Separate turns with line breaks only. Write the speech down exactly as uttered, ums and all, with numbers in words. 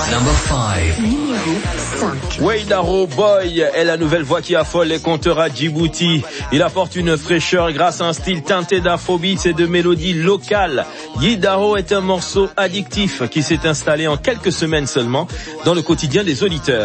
Number five.
Numéro cinq.
Weidaro Boy est la nouvelle voix qui affole les compteurs à Djibouti. Il apporte une fraîcheur grâce à un style teinté d'afrobeats et de mélodies locales. Yidaro est un morceau addictif qui s'est installé en quelques semaines seulement dans le quotidien des auditeurs.